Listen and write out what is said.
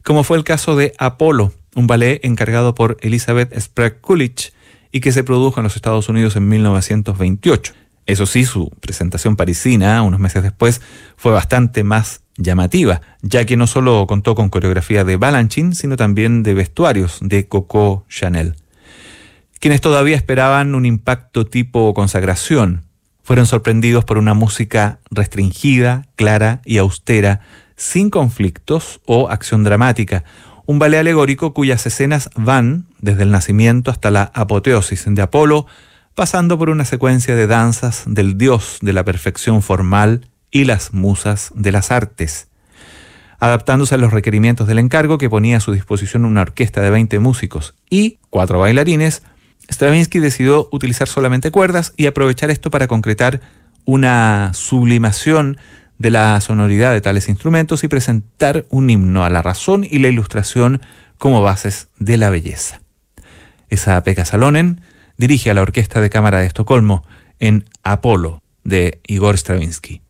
como fue el caso de Apollo, un ballet encargado por Elizabeth Sprague Coolidge y que se produjo en los Estados Unidos en 1928. Eso sí, su presentación parisina, unos meses después, fue bastante más llamativa, ya que no solo contó con coreografía de Balanchine, sino también de vestuarios de Coco Chanel. Quienes todavía esperaban un impacto tipo consagración, fueron sorprendidos por una música restringida, clara y austera, sin conflictos o acción dramática. Un ballet alegórico cuyas escenas van desde el nacimiento hasta la apoteosis de Apolo, pasando por una secuencia de danzas del dios de la perfección formal y las musas de las artes. Adaptándose a los requerimientos del encargo, que ponía a su disposición una orquesta de 20 músicos y 4 bailarines, Stravinsky decidió utilizar solamente cuerdas y aprovechar esto para concretar una sublimación de la sonoridad de tales instrumentos y presentar un himno a la razón y la ilustración como bases de la belleza. Esa-Pekka Salonen dirige a la Orquesta de Cámara de Estocolmo en Apollo de Igor Stravinsky.